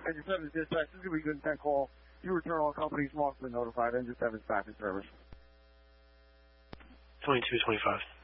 And your 7 dispatch, this is going to be good 10 call. You return all companies markedly notified and just have its back in service. 2225.